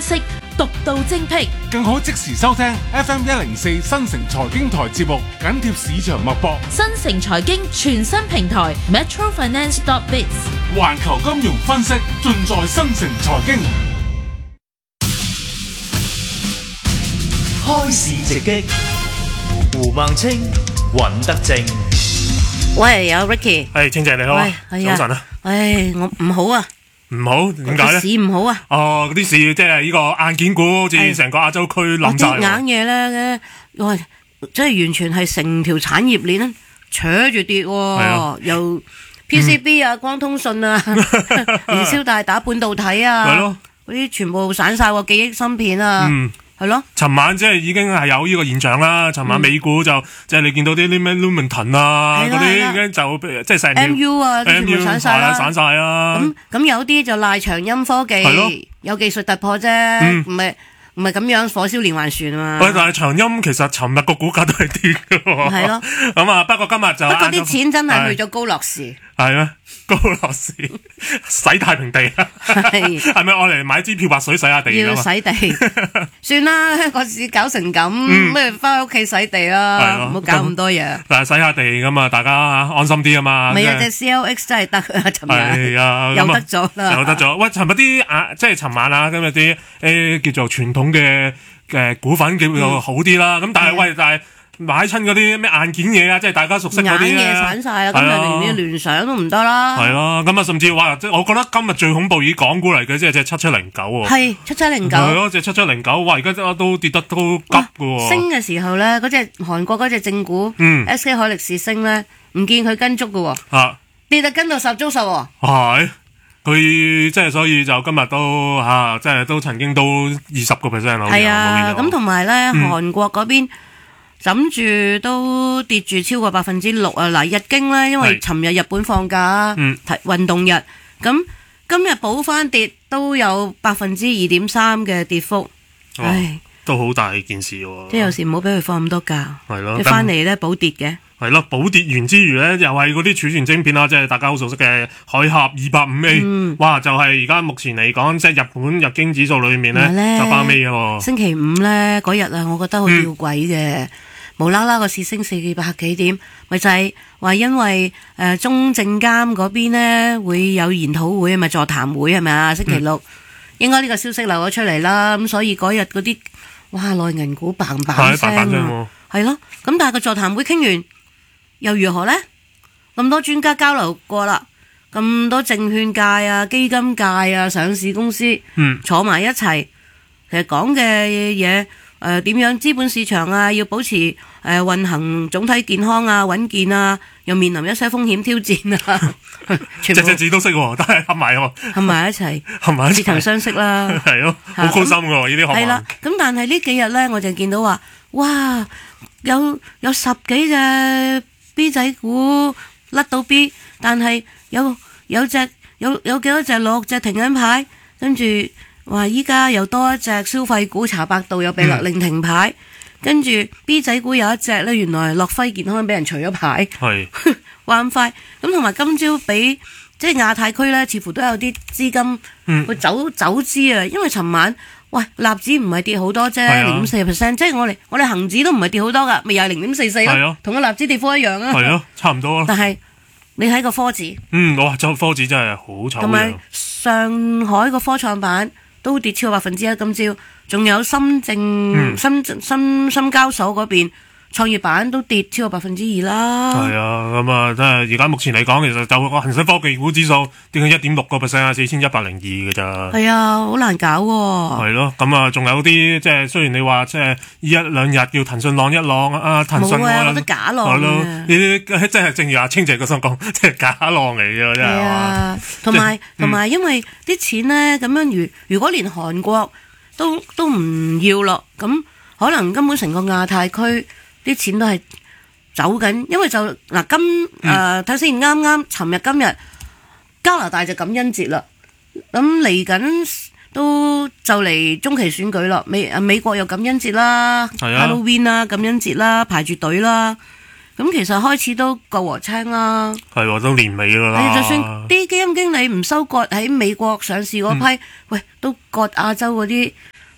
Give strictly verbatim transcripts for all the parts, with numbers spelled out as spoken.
析，獨到精闢， 更可即時收聽 F M 一零四新城財經台節目，緊貼市場脈搏。 新城財經全新平台 Metro Finance dot biz， 環球金融分析盡在新城財經。 開市直擊，胡孟青、尹德正。 喂，有 Ricky。 係，清姐你好啊，早晨啊。 唉，我唔好啊。 唔好，點解咧？ 市唔好啊！ 哦，嗰啲市即係呢個硬件股，好似成個亞洲區冧晒。 啲硬嘢咧，喂，即係完全係成條產業鏈咧，扯住跌喎。由 P C B 啊、光通訊啊、連消帶打半導體啊，嗰啲全部散晒喎，記憶芯片啊。係咯， 尋晚即係已經係有呢個現象啦。尋晚美股就、嗯、即係你見到啲啲咩 Lumentum 啊嗰啲已經就即係成 M U 啊，全部散晒啦， 散晒啊。 咁咁有啲就賴長鑫科技有技術突破啫，唔係唔係咁樣火燒連環船啊嘛。 喂，但係長鑫其實尋日個股價都係跌嘅喎。 係咯， 咁啊不過今日就不過啲錢真係去咗高樂士。 係咩？高樂士洗太平地啊？係係咪我嚟買支漂白水洗下地？ 要洗地，算啦，個市搞成咁，咩翻屋企洗地啦，唔好搞咁多嘢。 嗱，洗下地咁啊，大家安心啲啊嘛。 咪啊，隻 C L X 真係得啊，尋日係啊， 有得咗啦， 有得咗。喂，尋日啲啊，即係尋晚啊，今日啲誒叫做傳統嘅嘅股份叫做好啲啦。咁但係喂，但係。買親嗰啲咩硬件嘢啊，即係大家熟悉嗰啲硬嘢散晒啦，咁就連啲聯想都唔得啦。 係咯，咁啊，甚至話，即係我覺得今日最恐怖以港股嚟嘅，即係隻七七零九喎。 係七七零九。 係咯，隻七七零九，哇！而家都跌得都急㗎喎。 升嘅時候咧，嗰隻韓國嗰隻正股，嗯 ，S K 海力士升咧，唔見佢跟足㗎喎。啊！跌得跟到十足十喎。係。 佢即係所以就今日都嚇，即係都曾經都二十個 percent 啦。 係啊，咁同埋咧，韓國嗰邊。枕住都跌住超過百分之六啊！嗱，日經咧，因為尋日日本放假，嗯，運動日，咁今日補翻跌都有百分之二點三嘅跌幅， 哦、唉，都好大件事喎！ 即係有時唔好俾佢放咁多假， 係咯， 你翻嚟咧補跌嘅， 係咯，補跌完之餘咧，又係嗰啲儲存晶片啦，即係大家好熟悉嘅海峽二百五 A，嗯、哇！就係而家目前嚟講，即係日本日經指數裏面咧就包尾嘅喎。 星期五咧嗰日啊，我覺得好吊詭嘅。嗯無啦啦個市升四百幾點，咪就係、是、話因為誒、呃、中證監嗰邊呢會有研討會，咪座談會係咪啊？星期六、嗯、應該呢個消息流咗出嚟啦，咁所以嗰日嗰啲哇內銀股嘭嘭聲啊，係咯，咁但係個座談會傾完又如何呢？咁多專家交流過啦，咁多證券界啊、基金界啊、上市公司、嗯、坐埋一齊，其實講嘅嘢。誒點、呃、樣資本市場啊，要保持誒、呃、運行總體健康啊、穩健啊，又面臨一些風險挑戰啊， 隻隻字都識喎，都係合埋喎， 合埋一齊， 合埋一齊， 似曾相識啦， 係咯，好高深㗎喎，呢啲學問。係啦， 咁但係呢幾日咧，我就見到話，哇，有有十幾隻 B 仔股甩到 B， 但係有有隻有有幾多隻六隻停緊牌，跟住。話依家又多一隻消費股，查百度又被勒令停牌，嗯、跟住 B 仔股有一隻咧，原來樂輝健康俾人除咗牌，係話咁快，咁同埋今朝俾即係亞太區咧，似乎都有啲資金會走、嗯、走資啊，因為尋晚喂納指唔係跌好多啫，零點四 percent， 即係我哋我哋恒指都唔係跌好多噶，咪又係零點四四咯，同個納指跌幅一樣啊， 係啊，差唔多啊， 但係你睇個科指， 嗯，哇，就科指真係好醜， 同埋上海個科創板。都跌超過百分之一，今朝仲有深證、嗯、深深深交所嗰邊創業板都跌超過百分之二啦。 係啊，咁啊，真係而家目前嚟講，其實就個恒生科技股指數跌緊一點六個 percent 啊，四千一百零二嘅咋。 係啊，好難搞喎。 係咯，咁啊，仲有啲即係雖然你話即係呢一兩日叫騰訊浪一浪啊，騰訊冇啊，覺得假浪嘅。 呢啲即係正如阿清姐嗰陣講，即係假浪嚟嘅，真係。係啊， 同埋同埋，因為啲錢咧咁樣，如如果連韓國都都唔要咯，咁可能根本成個亞太區。啲錢都係走緊，因為就嗱今誒睇先，啱啱尋日今日加拿大就感恩節啦，咁嚟緊都就嚟中期選舉啦，美啊美國又感恩節啦 ，Halloween 啦，感恩節啦，排住隊啦，咁其實開始都夠和青啦， 係喎，都年尾㗎啦。 就算啲基金經理唔收割喺美國上市嗰批，嗯、喂都割亞洲嗰啲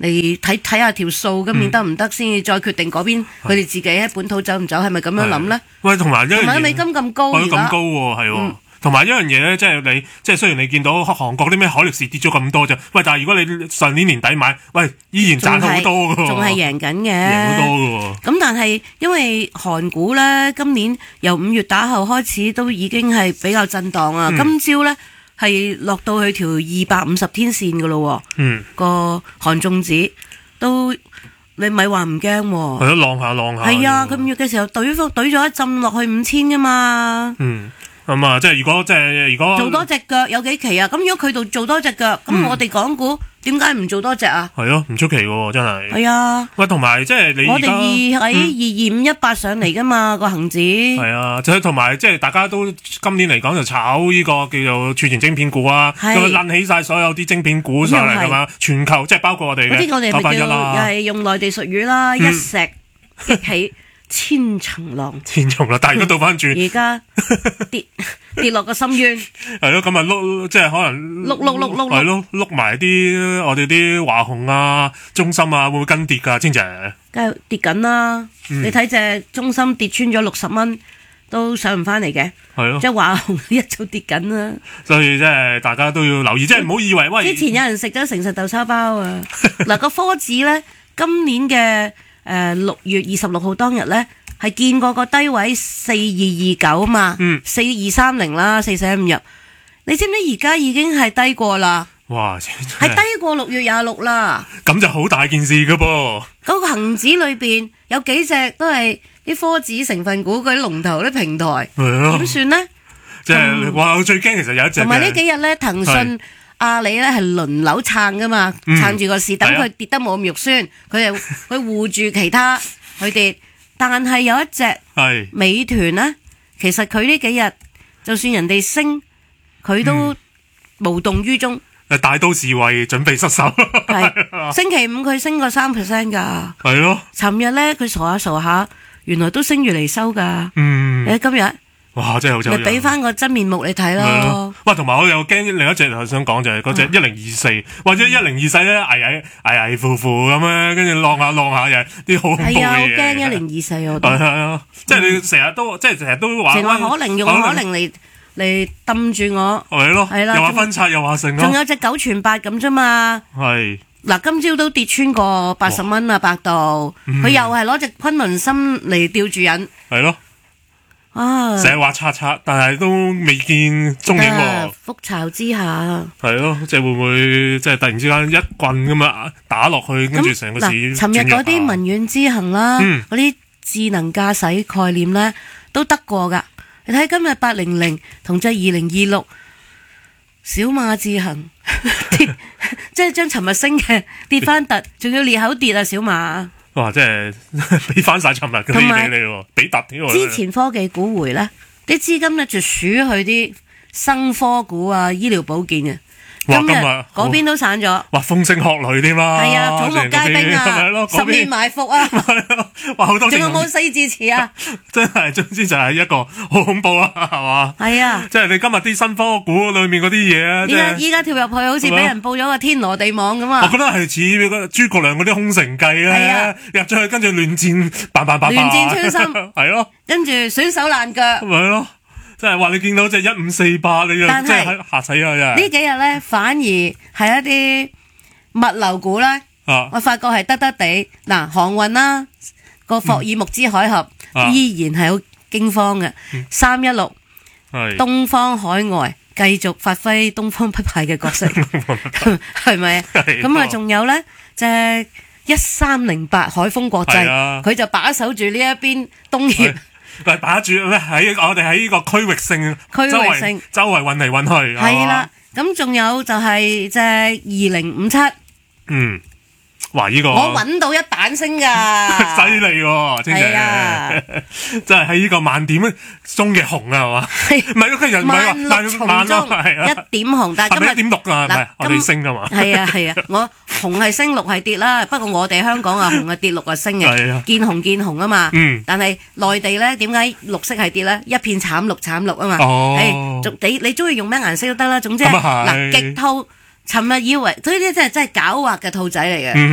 嚟睇睇下條數，今年得唔得先至再決定嗰邊佢哋自己喺本土走唔走，係咪咁樣諗咧？ 喂，同埋一樣嘢， 同埋美金咁高而家， 係咁高喎，係喎。同埋一樣嘢咧，即係你，即係雖然你見到韓國啲咩海力士跌咗咁多啫，喂，但係如果你上年年底買，喂，依然賺好多㗎喎， 仲係贏緊嘅， 贏好多㗎喎。咁但係因為韓股咧，今年由五月打後開始都已經係比較震盪啊，嗯、今朝咧係落到去條二百五十天線㗎咯，嗯，個韓綜指都你咪話唔驚喎， 係咯，浪下浪下， 係啊，佢五月嘅時候懟懟咗一浸落去五千㗎嘛， 嗯。咁啊、嗯，即係如果即係如果做多隻腳有幾期啊？咁如果佢度做多隻腳，咁、嗯、我哋港股點解唔做多隻啊？係咯，唔出奇喎，真係。係啊， 喂，同埋即係你我哋二喺二二五一八上嚟噶嘛個恒指。 係啊，就同埋即係大家都今年嚟講就炒呢個叫做儲存晶片股啊，咁啊攬起晒所有啲晶片股上嚟噶嘛，全球即係包括我哋嘅九八一啦， 又係用內地術語啦，嗯、一石激起。千層浪， 千層浪，但係而家倒翻轉， 而家跌跌落個深淵， 係咯，咁啊碌，即係可能碌碌碌碌， 係咯，碌埋啲我哋啲華虹啊、中芯啊，會唔會跟跌噶？千姐， 梗係跌緊啦！嗯、你睇隻中芯跌穿咗六十蚊，都上唔翻嚟嘅，係咯，即係華虹一早跌緊啦。 所以即係大家都要留意，即係唔好以為喂， 之前有人食咗誠實豆沙包啊！嗱個科指咧，今年嘅。誒六、呃、月二十六號當日咧，係見過個低位四二二九啊嘛，四二三零啦，四四一五入。你知唔知而家已經係低過啦？ 哇！ 係低過六月廿六啦。 咁就好大件事噶噃。 嗰個恆指裏邊有幾隻都係啲科指成分股嗰啲龍頭啲平台，點的算呢？ 即係、就是、哇！我最驚其實有一隻。同埋呢幾日咧，騰訊。阿里咧係輪流撐噶嘛，撐住個市，等佢跌得冇咁肉酸，佢又佢護住其他佢跌，但係有一隻係美團咧，其實佢呢幾日就算人哋升，佢都無動於衷。 誒，大都示威，準備失手。 係星期五佢升過三 percent 噶，係咯。尋日咧佢傻下傻下，原來都升住嚟收噶。嗯，誒今日。 哇！真係好醜， 咪俾翻個真面目你睇咯。 哇！同埋我又驚另一隻，我想講就係嗰隻一零二四或者一零二四咧，危危危危乎乎咁樣，跟住浪下浪下又啲好恐怖嘅嘢。係啊，好驚一零二四我。係啊，即係你成日都即係成日都話。成日可能用可能嚟嚟揼住我。係咯，係啦，又話分拆又話成。仲有隻九傳八咁啫嘛。係。嗱，今朝都跌穿過八十蚊啊，百度。佢又係攞隻崑崙芯嚟吊住人。係咯。啊！成日話刷刷，但係都未見蹤影喎。覆巢之下，係咯，即係會唔會即係突然之間一棍咁啊打落去，跟住成個市轉弱。尋日嗰啲民怨之行啦，嗰啲、嗯、智能駕駛概念咧都得過噶。你睇今日八零零同隻二零二六小馬智行跌，即係將尋日升嘅跌翻突，仲要裂口跌啊！小馬。哇！即係俾翻晒尋日嗰啲俾你喎，俾突添喎。之前科技股回咧，啲資金咧就數去啲生科股啊、醫療保健嘅。今日嗰邊都散咗。哇！風聲鶴唳添啦。係啊，土木皆兵啊，十面埋伏啊。哇！好多。仲有冇四字詞啊？真係，總之就係一個好恐怖啊，係嘛？係啊。即係你今日啲新科股裏面嗰啲嘢啊，依家依家跳入去好似俾人報咗個天羅地網咁啊！我覺得係似諸葛亮嗰啲空城計啊，入咗去跟住亂戰，叭叭叭叭。亂戰穿心。係咯。跟住損手爛腳。咪咯。即係話你見到隻一五四八，你就即係嚇死啊！真係呢幾日咧，反而係一啲物流股咧，啊、我發覺係得得地嗱，航運啦，個霍爾木茲海峽、嗯、依然係好驚慌嘅。三一六，東方海外繼續發揮東方不敗嘅角色，係咪？咁啊，仲有咧，就係一三零八海豐國際，佢、啊、就把守住呢一邊東協。係把住咧，喺我哋喺呢個區域性、區域性周圍運嚟運去。係啦，咁仲有就係隻二零五七。嗯，哇！呢個我揾到一彈升噶，犀利喎，真係，真係喺呢個萬點中嘅紅啊，係嘛？唔係，佢人唔係話萬從中一點紅，但係今日一點六啊，唔係我哋升噶嘛？係啊係啊，我紅係升，綠係跌啦。不過我哋香港啊，紅係跌，綠係升嘅，見紅見紅啊嘛。嗯。但係內地咧，點解綠色係跌咧？一片慘綠慘綠啊嘛。哦。誒，你你中意用咩顏色都得啦。總之嗱，極兔，尋日以為，所以呢啲真係真係狡猾嘅兔仔嚟嘅。